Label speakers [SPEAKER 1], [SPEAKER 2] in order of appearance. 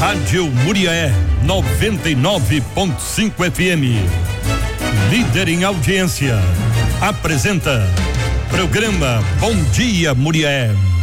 [SPEAKER 1] Rádio Muriaé 99.5 FM. Líder em audiência. Apresenta Programa Bom Dia Muriaé.